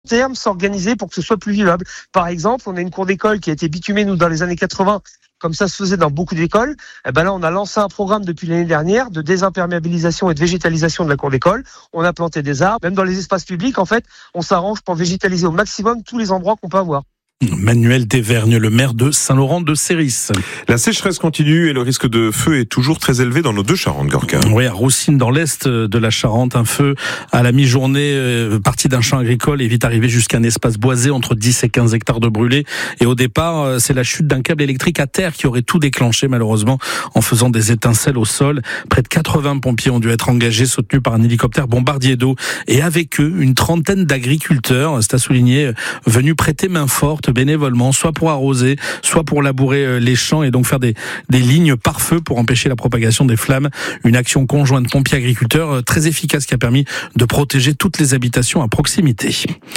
terme s'organiser pour que ce soit plus vivable. Par exemple, on a une cour d'école qui a été bitumée, nous, dans les années 80, comme ça se faisait dans beaucoup d'écoles. Là, on a lancé un programme depuis l'année dernière de désimperméabilisation et de végétalisation de la cour d'école. On a planté des arbres. Même dans les espaces publics, en fait, on s'arrange pour végétaliser au maximum tous les endroits qu'on peut avoir. Manuel Desvergnes, le maire de Saint-Laurent-de-Sérys. La sécheresse continue et le risque de feu est toujours très élevé dans nos deux Charentes, Gorka. Oui, à Roussines, dans l'est de la Charente, un feu à la mi-journée, parti d'un champ agricole et vite arrivé jusqu'à un espace boisé entre 10 et 15 hectares de brûlés. Et au départ, c'est la chute d'un câble électrique à terre qui aurait tout déclenché, malheureusement, en faisant des étincelles au sol. Près de 80 pompiers ont dû être engagés, soutenus par un hélicoptère bombardier d'eau. Et avec eux, une trentaine d'agriculteurs, c'est à souligner, venus prêter main forte bénévolement, soit pour arroser, soit pour labourer les champs et donc faire des lignes par feu pour empêcher la propagation des flammes. Une action conjointe pompiers-agriculteurs très efficace qui a permis de protéger toutes les habitations à proximité.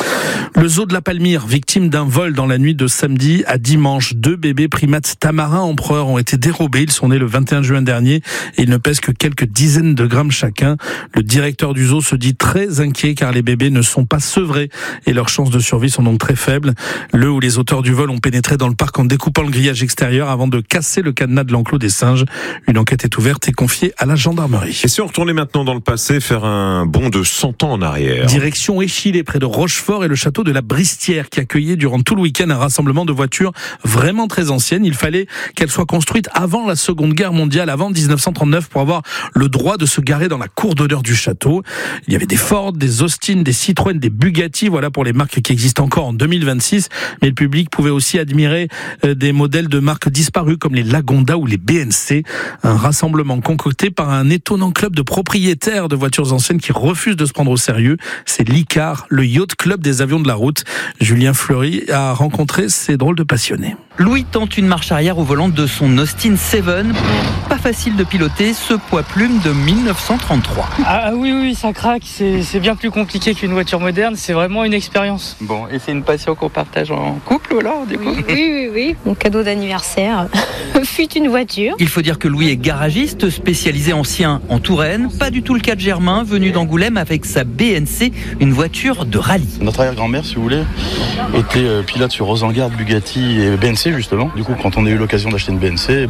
Le zoo de la Palmyre, victime d'un vol dans la nuit de samedi à dimanche. 2 bébés primates tamarins empereurs ont été dérobés. Ils sont nés le 21 juin dernier et ils ne pèsent que quelques dizaines de grammes chacun. Le directeur du zoo se dit très inquiet car les bébés ne sont pas sevrés et leurs chances de survie sont donc très faibles. Le ou les auteurs du vol ont pénétré dans le parc en découpant le grillage extérieur avant de casser le cadenas de l'enclos des singes. Une enquête est ouverte et confiée à la gendarmerie. Et si on retournait maintenant dans le passé, faire un bond de 100 ans en arrière. Direction Échillé, près de Rochefort et le château de la Bristière qui accueillait durant tout le week-end un rassemblement de voitures vraiment très anciennes. Il fallait qu'elles soient construites avant la Seconde Guerre mondiale, avant 1939, pour avoir le droit de se garer dans la cour d'honneur du château. Il y avait des Ford, des Austin, des Citroën, des Bugatti, voilà pour les marques qui existent encore en 2026. Mais le public pouvait aussi admirer des modèles de marques disparues comme les Lagonda ou les BNC. Un rassemblement concocté par un étonnant club de propriétaires de voitures anciennes qui refusent de se prendre au sérieux. C'est l'ICAR, le Yacht Club des avions de la route. Julien Fleury a rencontré ces drôles de passionnés. Louis tente une marche arrière au volant de son Austin 7. Pas facile de piloter ce poids-plume de 1933. Ah oui, ça craque. C'est bien plus compliqué qu'une voiture moderne. C'est vraiment une expérience. Bon, et c'est une passion qu'on partage en couple alors, du coup? Oui. Mon cadeau d'anniversaire fut une voiture. Il faut dire que Louis est garagiste, spécialisé ancien en Touraine. Pas du tout le cas de Germain, venu d'Angoulême avec sa BNC, une voiture de rallye. Notre arrière-grand-mère, si vous voulez, était pilote sur Rosengart, Bugatti et BNC justement. Du coup, quand on a eu l'occasion d'acheter une BNC,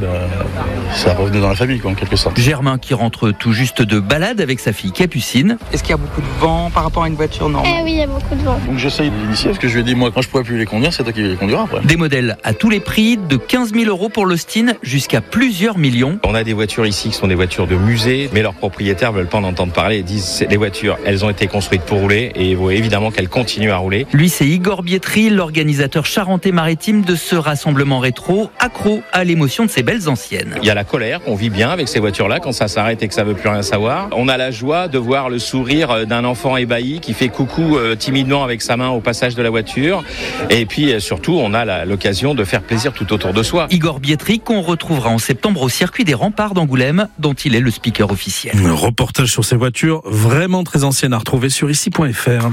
ça revenait dans la famille, en quelque sorte. Germain qui rentre tout juste de balade avec sa fille Capucine. Est-ce qu'il y a beaucoup de vent par rapport à une voiture normale? Oui, il y a beaucoup de vent. Donc j'essaye de l'initier, parce que je lui ai dit, moi, quand je pourrais plus les conduire, c'est toi qui les conduiras après. Des modèles à tous les prix, de 15 000 € pour l'Austin jusqu'à plusieurs millions. On a des voitures ici qui sont des voitures de musée, mais leurs propriétaires veulent pas en entendre parler. Ils disent, les voitures, elles ont été construites pour rouler et il faut évidemment qu'elles continuent à rouler. Lui, c'est Igor Bietri, l'organisateur charentais-maritime de ce rassemblement rétro, accro à l'émotion de ces belles anciennes. Il y a la colère qu'on vit bien avec ces voitures-là quand ça s'arrête et que ça veut plus rien savoir. On a la joie de voir le sourire d'un enfant ébahi qui fait coucou timidement avec sa main au passage de la voiture. Et puis surtout, on a l'occasion de faire plaisir tout autour de soi. Igor Bietri, qu'on retrouvera en septembre au circuit des Remparts d'Angoulême, dont il est le speaker officiel. Un reportage sur ces voitures vraiment très anciennes à retrouver sur ici.fr.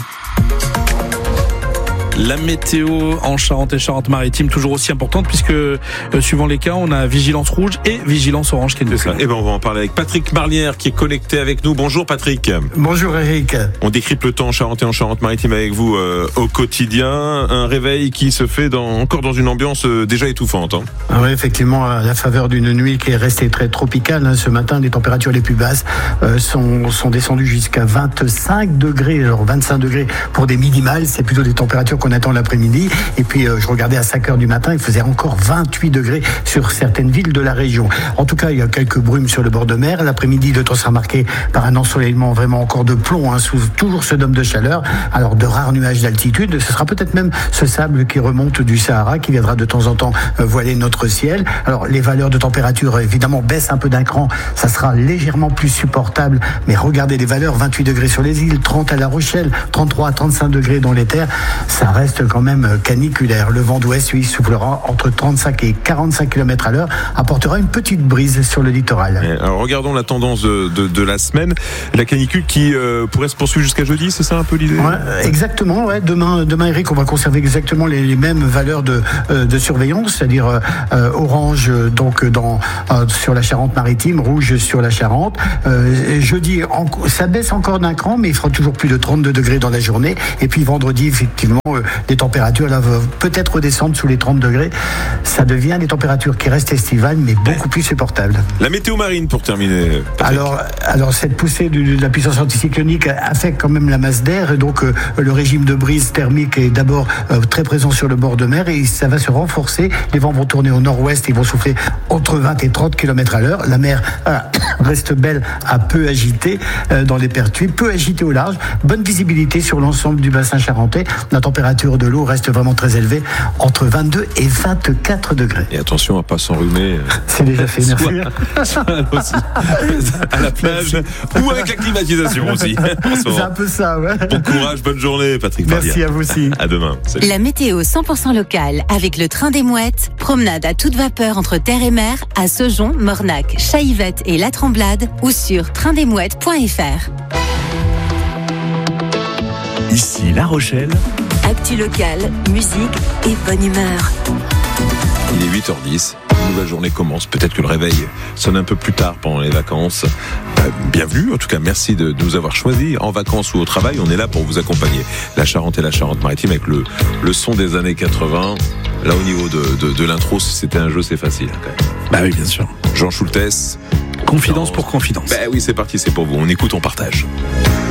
La météo en Charente et Charente-Maritime, toujours aussi importante puisque suivant les cas, on a vigilance rouge et vigilance orange qui est ça. Et on va en parler avec Patrick Marlière qui est connecté avec nous. Bonjour Patrick. Bonjour Eric. On décrypte le temps en Charente et en Charente-Maritime avec vous au quotidien. Un réveil qui se fait encore dans une ambiance déjà étouffante. Oui, effectivement, à la faveur d'une nuit qui est restée très tropicale. Ce matin, les températures les plus basses sont descendues jusqu'à 25 degrés. Alors 25 degrés pour des minimales, c'est plutôt des températures qu'on attend l'après-midi. Et puis, je regardais à 5 heures du matin, il faisait encore 28 degrés sur certaines villes de la région. En tout cas, il y a quelques brumes sur le bord de mer. L'après-midi, le temps sera marqué par un ensoleillement vraiment encore de plomb, sous toujours ce dôme de chaleur. Alors, de rares nuages d'altitude. Ce sera peut-être même ce sable qui remonte du Sahara, qui viendra de temps en temps voiler notre ciel. Alors, les valeurs de température, évidemment, baissent un peu d'un cran. Ça sera légèrement plus supportable. Mais regardez les valeurs, 28 degrés sur les îles, 30 à La Rochelle, 33 à 35 degrés dans les terres. Ça reste reste quand même caniculaire. Le vent d'ouest, lui, soufflera entre 35 et 45 km à l'heure, apportera une petite brise sur le littoral. Alors regardons la tendance de la semaine. La canicule qui pourrait se poursuivre jusqu'à jeudi, c'est ça un peu l'idée ? Exactement, ouais. Demain, Eric, on va conserver exactement les mêmes valeurs de surveillance, c'est-à-dire orange donc sur la Charente-Maritime, rouge sur la Charente. Jeudi, ça baisse encore d'un cran, mais il fera toujours plus de 32 degrés dans la journée. Et puis vendredi, effectivement, les températures là vont peut-être redescendre sous les 30 degrés. Ça devient des températures qui restent estivales, mais beaucoup plus supportables. La météo marine pour terminer. Alors cette poussée de la puissance anticyclonique affecte quand même la masse d'air, et donc le régime de brise thermique est d'abord très présent sur le bord de mer, et ça va se renforcer. Les vents vont tourner au nord-ouest, ils vont souffler entre 20 et 30 km à l'heure. La mer reste belle à peu agitée dans les pertuis, peu agitée au large. Bonne visibilité sur l'ensemble du bassin charentais. La température de l'eau reste vraiment très élevée, entre 22 et 24 degrés. Et attention à pas s'enrhumer. C'est déjà fait, merci. À la plage ou avec la climatisation aussi. C'est un peu ça, ouais. Bon courage, bonne journée, Patrick Pardia. Merci à vous aussi. À demain. Salut. La météo 100% locale avec le train des Mouettes. Promenade à toute vapeur entre terre et mer à Saujon, Mornac, Chaillevette et La Tremblade ou sur traindesmouettes.fr. Ici La Rochelle. Actu locale, musique et bonne humeur. Il est 8h10. Une nouvelle journée commence. Peut-être que le réveil sonne un peu plus tard pendant les vacances. Bienvenue. En tout cas, merci de nous avoir choisis. En vacances ou au travail, on est là pour vous accompagner. La Charente et la Charente-Maritime avec le son des années 80. Là, au niveau de l'intro, si c'était un jeu, c'est facile quand même. Bah oui, bien sûr. Jean Schultes. Confidence pour confidence. Bah oui, c'est parti, c'est pour vous. On écoute, on partage.